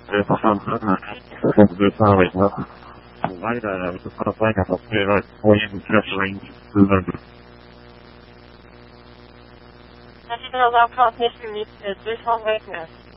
verstanden. Und das habe ich noch. Leider, das kann auch sein, dass auch der vorhin Flash-Range zusammen. Das ist also auch nicht mit Durchfall wegnehmen.